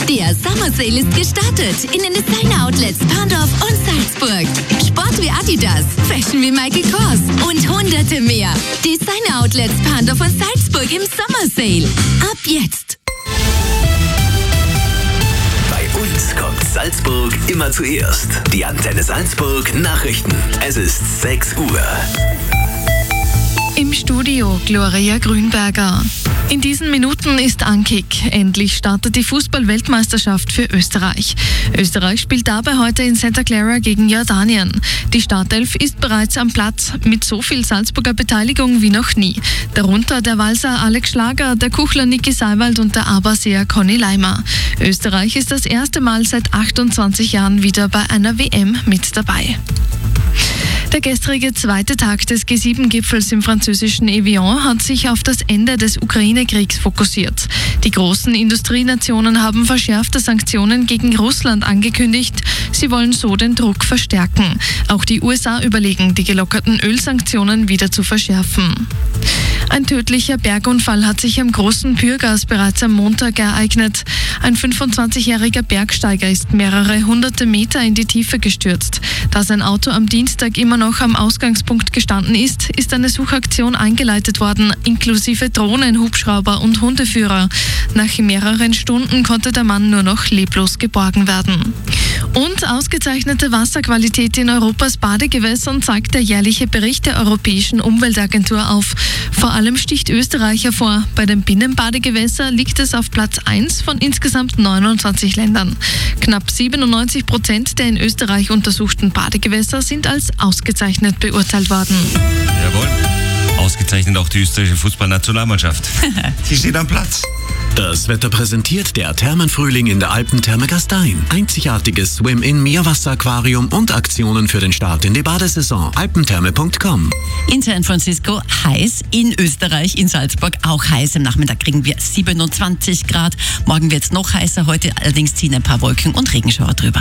Der Summer Sale ist gestartet in den Designer-Outlets Parndorf und Salzburg. Sport wie Adidas, Fashion wie Michael Kors und hunderte mehr. Designer-Outlets Parndorf und Salzburg im Summer Sale. Ab jetzt. Bei uns kommt Salzburg immer zuerst. Die Antenne Salzburg Nachrichten. Es ist 6 Uhr. Im Studio Gloria Grünberger. In diesen Minuten ist Ankick. Endlich startet die Fußball-Weltmeisterschaft für Österreich. Österreich spielt dabei heute in Santa Clara gegen Jordanien. Die Startelf ist bereits am Platz, mit so viel Salzburger Beteiligung wie noch nie. Darunter der Walser Alex Schlager, der Kuchler Niki Seiwald und der Aberseer Conny Leimer. Österreich ist das erste Mal seit 28 Jahren wieder bei einer WM mit dabei. Der gestrige zweite Tag des G7-Gipfels im französischen Evian hat sich auf das Ende des Ukraine-Kriegs fokussiert. Die großen Industrienationen haben verschärfte Sanktionen gegen Russland angekündigt. Sie wollen so den Druck verstärken. Auch die USA überlegen, die gelockerten Ölsanktionen wieder zu verschärfen. Ein tödlicher Bergunfall hat sich am Großen Pürgas bereits am Montag ereignet. Ein 25-jähriger Bergsteiger ist mehrere hunderte Meter in die Tiefe gestürzt. Da sein Auto am Dienstag immer noch am Ausgangspunkt gestanden ist, ist eine Suchaktion eingeleitet worden, inklusive Drohnen, Hubschrauber und Hundeführer. Nach mehreren Stunden konnte der Mann nur noch leblos geborgen werden. Und ausgezeichnete Wasserqualität in Europas Badegewässern zeigt der jährliche Bericht der Europäischen Umweltagentur auf. Vor allem sticht Österreich hervor. Bei den Binnenbadegewässern liegt es auf Platz 1 von insgesamt 29 Ländern. Knapp 97% der in Österreich untersuchten Badegewässer sind als ausgezeichnet beurteilt worden. Jawohl. Ausgezeichnet auch die österreichische Fußballnationalmannschaft. Sie steht am Platz. Das Wetter präsentiert der Thermenfrühling in der Alpentherme Gastein. Einzigartiges Swim-In-Meerwasseraquarium und Aktionen für den Start in die Badesaison. alpentherme.com. In San Francisco heiß, in Österreich, in Salzburg auch heiß. Am Nachmittag kriegen wir 27 Grad. Morgen wird es noch heißer, heute allerdings ziehen ein paar Wolken und Regenschauer drüber.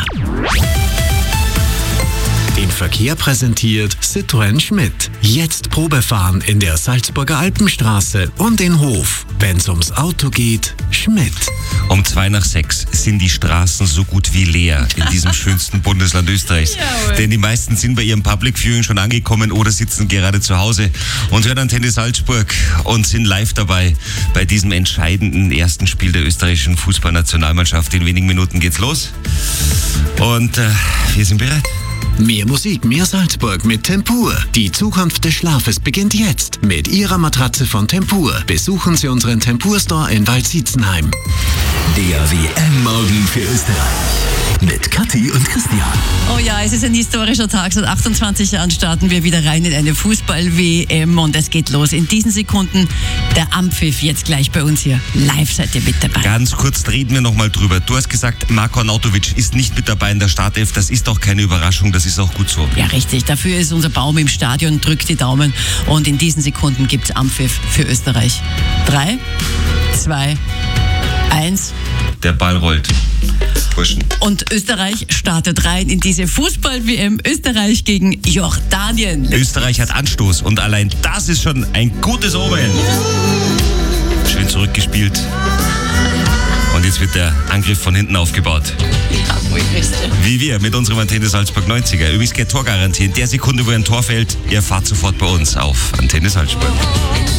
Den Verkehr präsentiert Citroën Schmidt. Jetzt Probefahren in der Salzburger Alpenstraße und in Hof. Wenn's ums Auto geht, Schmidt. Um 5:02 sind die Straßen so gut wie leer in diesem schönsten Bundesland Österreichs. Denn die meisten sind bei ihrem Public Viewing schon angekommen oder sitzen gerade zu Hause und hören Antenne Salzburg und sind live dabei bei diesem entscheidenden ersten Spiel der österreichischen Fußballnationalmannschaft. In wenigen Minuten geht's los und wir sind bereit. Mehr Musik, mehr Salzburg mit Tempur. Die Zukunft des Schlafes beginnt jetzt mit Ihrer Matratze von Tempur. Besuchen Sie unseren Tempur-Store in Waldsietzenheim. Der WM-Morgen für Österreich mit Kathi und Christian. Oh ja, es ist ein historischer Tag. Seit 28 Jahren starten wir wieder rein in eine Fußball-WM und es geht los. In diesen Sekunden der Anpfiff jetzt gleich bei uns hier. Live seid ihr mit dabei. Ganz kurz reden wir nochmal drüber. Du hast gesagt, Marko Arnautovic ist nicht mit dabei in der Startelf. Das ist doch keine Überraschung, das ist auch gut so. Ja, richtig. Dafür ist unser Baum im Stadion, drückt die Daumen und in diesen Sekunden gibt es Anpfiff für Österreich. 3, 2, 1. Der Ball rollt. Burschen. Und Österreich startet rein in diese Fußball-WM. Österreich gegen Jordanien. Österreich hat Anstoß und allein das ist schon ein gutes Omen. Schön zurückgespielt. Und jetzt wird der Angriff von hinten aufgebaut. Wie wir mit unserem Antenne Salzburg 90er. Übrigens geht Torgarantie. In der Sekunde, wo ein Tor fällt, ihr fahrt sofort bei uns auf Antenne Salzburg.